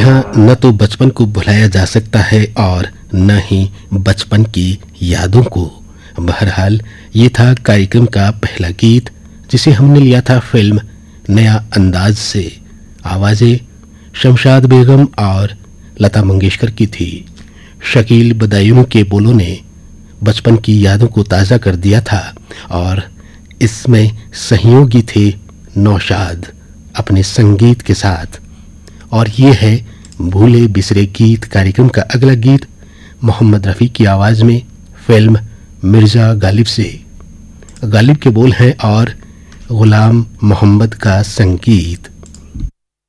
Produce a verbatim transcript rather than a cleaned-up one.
हाँ, न तो बचपन को भुलाया जा सकता है और न ही बचपन की यादों को। बहरहाल ये था कार्यक्रम का पहला गीत, जिसे हमने लिया था फिल्म नया अंदाज से। आवाज़ें शमशाद बेगम और लता मंगेशकर की थी। शकील बदायूं के बोलों ने बचपन की यादों को ताज़ा कर दिया था और इसमें सहयोगी थे नौशाद अपने संगीत के साथ। और ये है भूले बिसरे गीत कार्यक्रम का अगला गीत मोहम्मद रफ़ी की आवाज़ में, फिल्म मिर्ज़ा गालिब से। गालिब के बोल हैं और गुलाम मोहम्मद का संगीत।